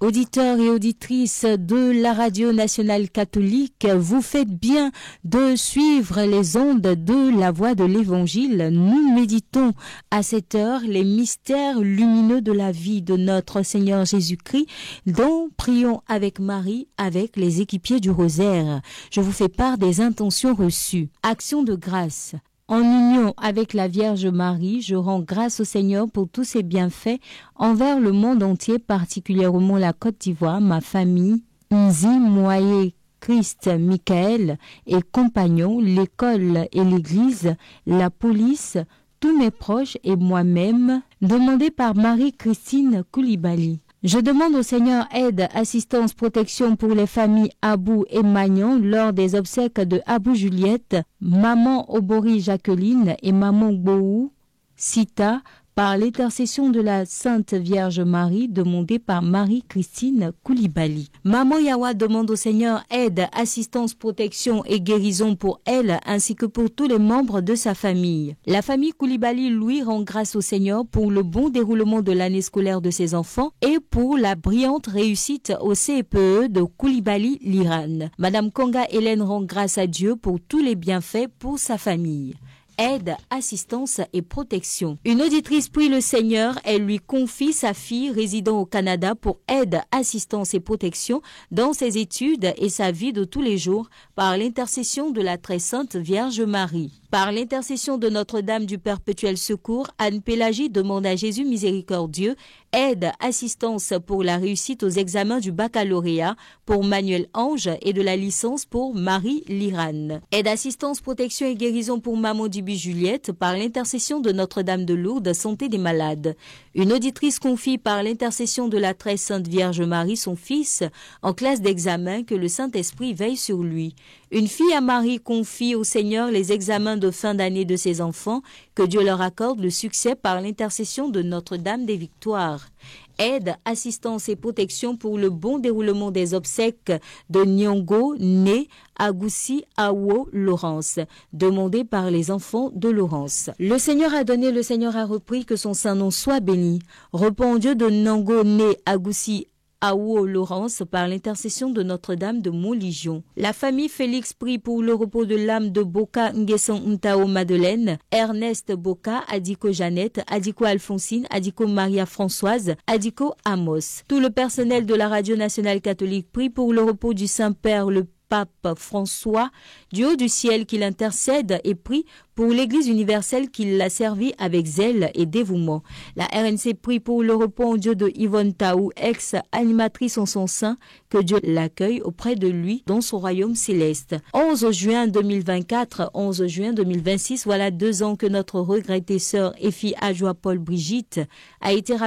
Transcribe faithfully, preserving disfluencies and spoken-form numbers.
Auditeurs et auditrices de la Radio nationale catholique, vous faites bien de suivre les ondes de la voix de l'Évangile. Nous méditons à cette heure les mystères lumineux de la vie de notre Seigneur Jésus-Christ, dont prions avec Marie, avec les équipiers du rosaire. Je vous fais part des intentions reçues. Action de grâce. En union avec la Vierge Marie, je rends grâce au Seigneur pour tous ses bienfaits envers le monde entier, particulièrement la Côte d'Ivoire, ma famille, Nzi, Moye, Christ, Michael et compagnons, l'école et l'église, la police, tous mes proches et moi-même, demandé par Marie-Christine Koulibaly. Je demande au Seigneur aide, assistance, protection pour les familles Abou et Magnon lors des obsèques de Abou Juliette, maman Obori Jacqueline et maman Boou Sita, par l'intercession de la Sainte Vierge Marie, demandée par Marie-Christine Koulibaly. Maman Yawa demande au Seigneur aide, assistance, protection et guérison pour elle ainsi que pour tous les membres de sa famille. La famille Koulibaly Louis rend grâce au Seigneur pour le bon déroulement de l'année scolaire de ses enfants et pour la brillante réussite au C P E de Koulibaly Liran. Madame Konga Hélène rend grâce à Dieu pour tous les bienfaits pour sa famille. Aide, assistance et protection. Une auditrice prie le Seigneur, elle lui confie sa fille résidant au Canada pour aide, assistance et protection dans ses études et sa vie de tous les jours par l'intercession de la très sainte Vierge Marie. Par l'intercession de Notre-Dame du Perpétuel Secours, Anne-Pélagie demande à Jésus miséricordieux aide, assistance pour la réussite aux examens du baccalauréat pour Manuel Ange et de la licence pour Marie Liran. Aide, assistance, protection et guérison pour Maman Duby Juliette par l'intercession de Notre-Dame de Lourdes, santé des malades. Une auditrice confie par l'intercession de la très sainte Vierge Marie son fils en classe d'examen, que le Saint-Esprit veille sur lui. Une fille à Marie confie au Seigneur les examens de fin d'année de ses enfants, que Dieu leur accorde le succès par l'intercession de Notre-Dame des Victoires. Aide, assistance et protection pour le bon déroulement des obsèques de Nyongo, né Agoussi Awo Laurence, demandé par les enfants de Laurence. Le Seigneur a donné, le Seigneur a repris, que son saint nom soit béni. Repos en Dieu de Nyongo, né Agoussi Awo Laurence par l'intercession de Notre-Dame de Montligion. La famille Félix prie pour le repos de l'âme de Boka Nguesson Ntao Madeleine, Ernest Boka, Adiko Jeannette, Adiko Alphonsine, Adiko Maria Françoise, Adiko Amos. Tout le personnel de la Radio nationale catholique prie pour le repos du Saint-Père, le Pape François, du haut du ciel, qu'il intercède et prie pour l'Église universelle qui l'a servi avec zèle et dévouement. La R N C prie pour le repos en Dieu de Yvonne Taou, ex-animatrice en son sein, que Dieu l'accueille auprès de lui dans son royaume céleste. onze juin deux mille vingt-quatre, onze juin deux mille vingt-six, voilà deux ans que notre regrettée sœur et fille Adjoa Paul Brigitte a été